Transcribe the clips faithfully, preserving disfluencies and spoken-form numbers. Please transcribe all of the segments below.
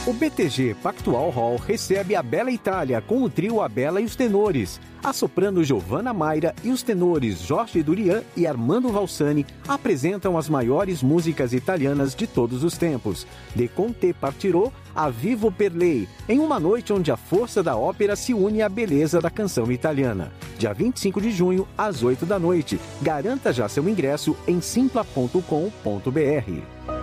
O B T G Pactual Hall recebe a Bela Itália com o trio A Bela e os Tenores. A soprano Giovanna Mayra e os tenores Jorge Durian e Armando Valsani apresentam as maiores músicas italianas de todos os tempos. De Conte Partirò a Vivo per Lei, em uma noite onde a força da ópera se une à beleza da canção italiana. Dia vinte e cinco de junho, às oito da noite. Garanta já seu ingresso em simpla ponto com ponto b r.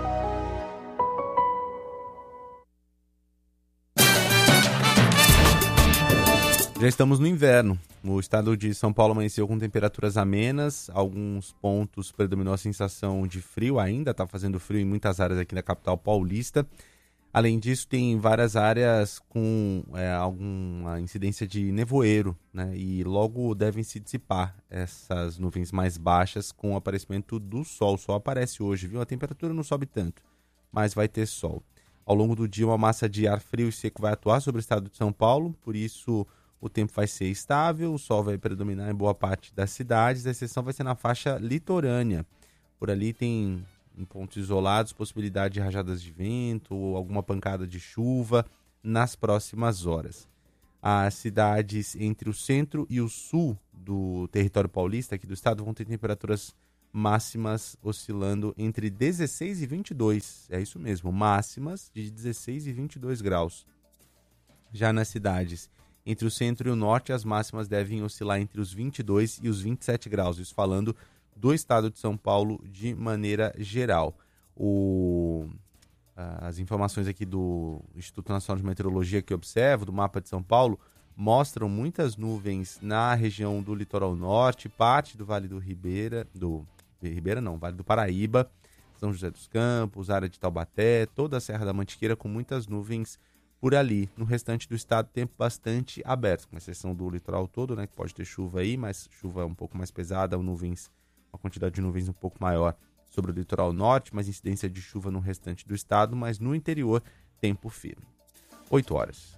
Já estamos no inverno. O estado de São Paulo amanheceu com temperaturas amenas. Alguns pontos predominou a sensação de frio ainda. Está fazendo frio em muitas áreas aqui da capital paulista. Além disso, tem várias áreas com é, alguma incidência de nevoeiro, né? E logo devem se dissipar essas nuvens mais baixas com o aparecimento do sol. O sol aparece hoje, viu? A temperatura não sobe tanto, mas vai ter sol. Ao longo do dia, uma massa de ar frio e seco vai atuar sobre o estado de São Paulo. Por isso, o tempo vai ser estável, o sol vai predominar em boa parte das cidades, a exceção vai ser na faixa litorânea. Por ali tem, em pontos isolados, possibilidade de rajadas de vento ou alguma pancada de chuva nas próximas horas. As cidades entre o centro e o sul do território paulista, aqui do estado, vão ter temperaturas máximas oscilando entre dezesseis e vinte e dois. É isso mesmo, máximas de dezesseis e vinte e dois graus. Já nas cidades entre o centro e o norte, as máximas devem oscilar entre os vinte e dois e os vinte e sete graus. Isso falando do estado de São Paulo de maneira geral. O, as informações aqui do Instituto Nacional de Meteorologia que eu observo, do mapa de São Paulo, mostram muitas nuvens na região do litoral norte, parte do Vale do Ribeira, do Ribeira não, Vale do Paraíba, São José dos Campos, área de Taubaté, toda a Serra da Mantiqueira com muitas nuvens por ali. No restante do estado, tempo bastante aberto, com exceção do litoral todo, né, que pode ter chuva aí, mas chuva um pouco mais pesada, nuvens, uma quantidade de nuvens um pouco maior sobre o litoral norte, mas incidência de chuva no restante do estado, mas no interior, tempo firme. oito horas.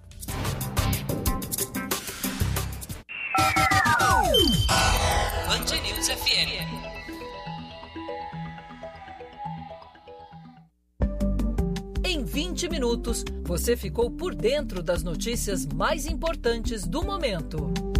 Band News F M. Em vinte minutos, você ficou por dentro das notícias mais importantes do momento.